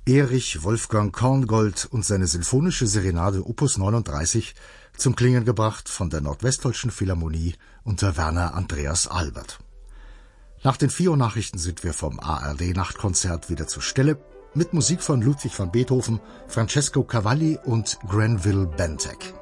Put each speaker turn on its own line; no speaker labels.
Erich Wolfgang Korngold und seine sinfonische Serenade Opus 39, zum Klingen gebracht von der Nordwestdeutschen Philharmonie unter Werner Andreas Albert. Nach den 4 Uhr Nachrichten sind wir vom ARD-Nachtkonzert wieder zur Stelle mit Musik von Ludwig van Beethoven, Francesco Cavalli und Granville Bentek.